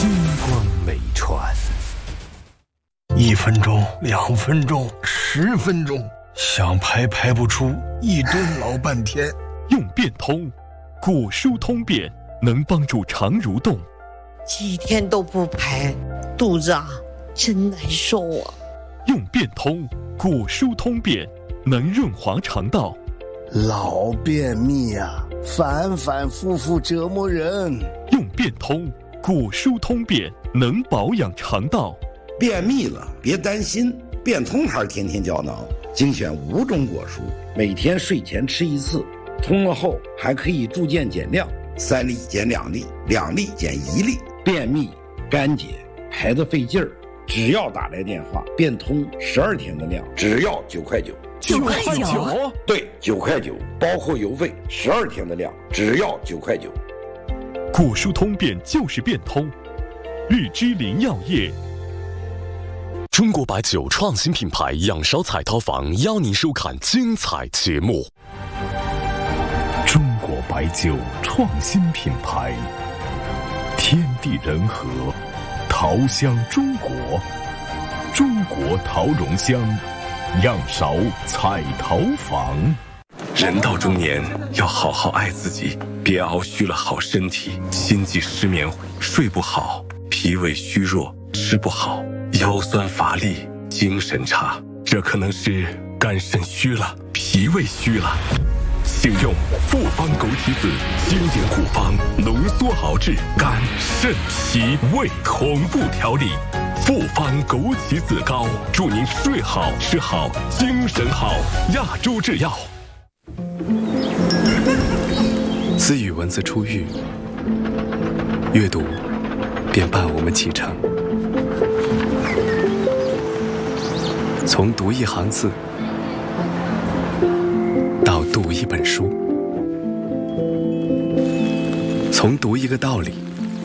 金光美传。1分钟、2分钟、10分钟，想排不出，一蹲老半天。 用变通，果蔬通便，能帮助肠蠕动。 几天都不排，肚子真难受啊。 用变通，果蔬通便，能润滑肠道。 老便秘反反复复折磨人。 用变通，果蔬通便，能保养肠道。 便秘了别担心，变通牌天天胶囊精选5种果蔬，每天睡前吃1次，通了后还可以逐渐减量，3粒减2粒，2粒减1粒。便秘、干结、排得费劲儿，只要打来电话，变通12天的量，只要9块9。 9块9？ 对，9块9，包括邮费，12天的量，只要9块9。 果蔬通便就是变通，日之林药业。 中国白酒创新品牌仰韶彩陶坊邀您收看精彩节目。 中国白酒创新品牌，天地人和，陶香中国，中国陶容香，仰韶彩陶坊。 人到中年，要好好爱自己，别熬虚了好身体，心悸失眠，睡不好，脾胃虚弱，吃不好，腰酸乏力，精神差，这可能是肝肾虚了，脾胃虚了。请用复方枸杞子经典护方，浓缩熬制肝肾脾胃同步调理。复方枸杞子膏，祝您睡好吃好精神好。亚洲制药。 自与文字初遇，阅读便伴我们启程。从读一行字到读一本书，从读一个道理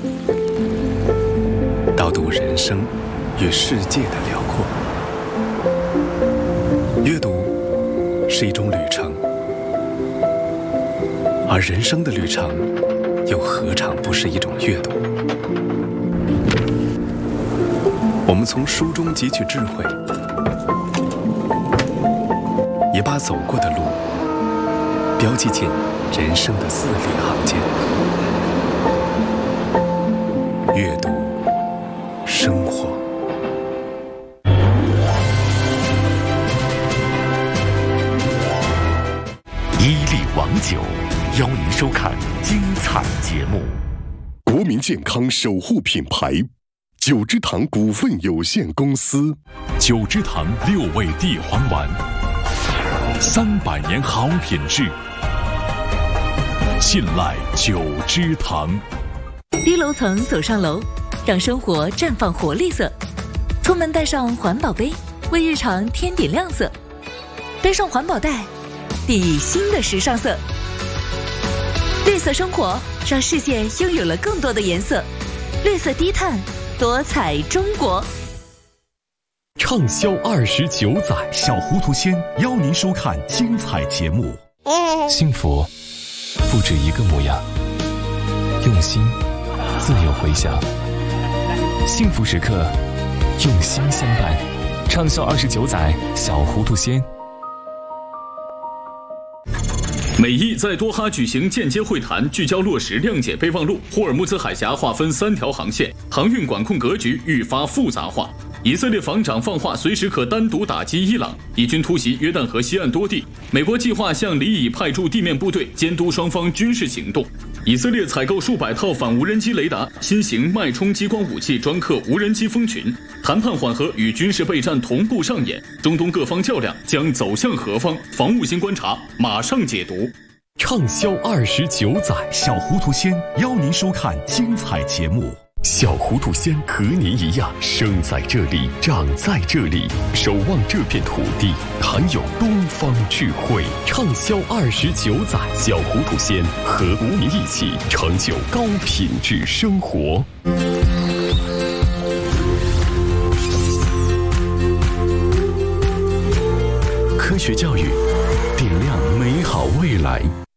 到读人生与世界的辽阔。阅读是一种旅程，而人生的旅程又何尝不是一种阅读？我们从书中汲取智慧，也把走过的路标记进人生的字里行间。阅读生活。 伊利王酒邀您收看精彩节目。 国民健康守护品牌九芝堂股份有限公司， 九芝堂6味地黄丸，300年好品质，信赖九芝堂。 低楼层走上楼，让生活绽放活力色。出门带上环保杯，为日常添点亮色。带上环保袋，递新的时尚色。绿色生活，让世界拥有了更多的颜色。绿色低碳，多彩中国。 畅销29载，小糊涂仙邀您收看精彩节目。 幸福不止一个模样，用心自有回响。幸福时刻，用心相伴。畅销29载，小糊涂仙。 美伊在多哈举行间接会谈，聚焦落实谅解备忘录。霍尔木兹海峡划分3条航线，航运管控格局愈发复杂化。以色列防长放话，随时可单独打击伊朗。以军突袭约旦河西岸多地，美国计划向里以派驻地面部队，监督双方军事行动。以色列采购数百套反无人机雷达，新型脉冲激光武器专克无人机蜂群。谈判缓和与军事备战同步上演，中东各方较量将走向何方？防务新观察马上解读。 畅销29载，小糊涂仙邀您收看精彩节目。小糊涂仙和您一样，生在这里，长在这里，守望这片土地，含有东方智慧。畅销29载，小糊涂仙和您一起成就高品质生活。 科学教育，点亮美好未来。